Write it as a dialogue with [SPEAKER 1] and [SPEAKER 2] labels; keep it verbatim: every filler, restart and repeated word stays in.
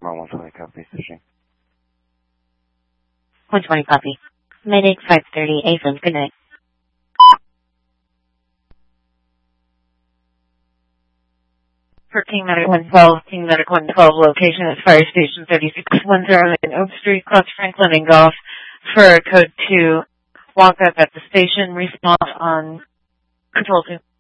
[SPEAKER 1] one twenty copy, Sushi.
[SPEAKER 2] one twenty copy. Medic five thirty, A F M, good night. For King Medic one twelve, King Medic one twelve, location is Fire Station thirty-six ten in Oak Street, Cross Franklin and Golf, for code two. Walk up at the station, response on control two.